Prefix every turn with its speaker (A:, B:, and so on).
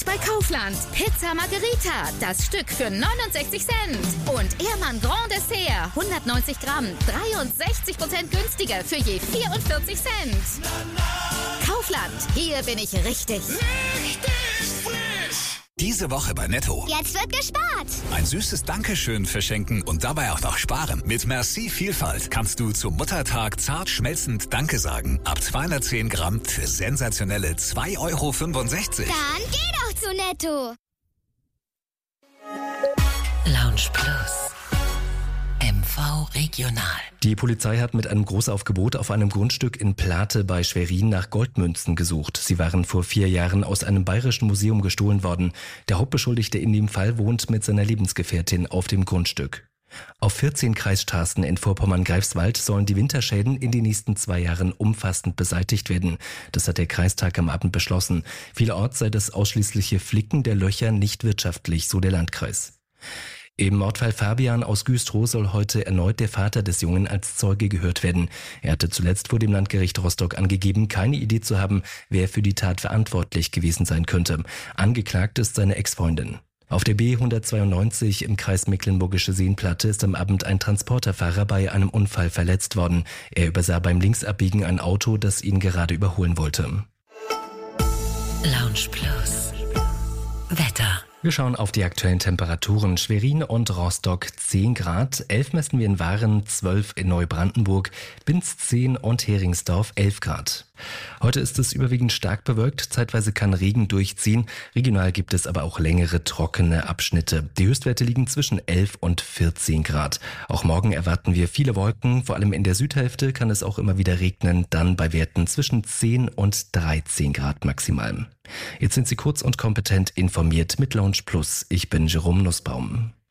A: bei Kaufland. Pizza Margherita, das Stück für 69 Cent. Und Ehrmann Grand Dessert, 190 Gramm, 63% günstiger für je 44 Cent. Kaufland, hier bin ich richtig.
B: Diese Woche bei Netto.
C: Jetzt wird gespart.
B: Ein süßes Dankeschön verschenken und dabei auch noch sparen. Mit Merci Vielfalt kannst du zum Muttertag zart schmelzend Danke sagen. Ab 210 Gramm für sensationelle 2,65 Euro.
C: Dann geh doch zu Netto.
D: Lounge Plus. MV Regional.
E: Die Polizei hat mit einem Großaufgebot auf einem Grundstück in Plate bei Schwerin nach Goldmünzen gesucht. Sie waren vor 4 Jahren aus einem bayerischen Museum gestohlen worden. Der Hauptbeschuldigte in dem Fall wohnt mit seiner Lebensgefährtin auf dem Grundstück. Auf 14 Kreisstraßen in Vorpommern-Greifswald sollen die Winterschäden in den nächsten 2 Jahren umfassend beseitigt werden. Das hat der Kreistag am Abend beschlossen. Vielerorts sei das ausschließliche Flicken der Löcher nicht wirtschaftlich, so der Landkreis. Im Mordfall Fabian aus Güstrow soll heute erneut der Vater des Jungen als Zeuge gehört werden. Er hatte zuletzt vor dem Landgericht Rostock angegeben, keine Idee zu haben, wer für die Tat verantwortlich gewesen sein könnte. Angeklagt ist seine Ex-Freundin. Auf der B192 im Kreis Mecklenburgische Seenplatte ist am Abend ein Transporterfahrer bei einem Unfall verletzt worden. Er übersah beim Linksabbiegen ein Auto, das ihn gerade überholen wollte.
D: Lounge Plus. Wetter.
E: Wir schauen auf die aktuellen Temperaturen. Schwerin und Rostock 10 Grad, 11 messen wir in Waren, 12 in Neubrandenburg, Binz 10 und Heringsdorf 11 Grad. Heute ist es überwiegend stark bewölkt, zeitweise kann Regen durchziehen. Regional gibt es aber auch längere trockene Abschnitte. Die Höchstwerte liegen zwischen 11 und 14 Grad. Auch morgen erwarten wir viele Wolken, vor allem in der Südhälfte kann es auch immer wieder regnen, dann bei Werten zwischen 10 und 13 Grad maximal. Jetzt sind Sie kurz und kompetent informiert mit Lounge Plus. Ich bin Jerome Nussbaum.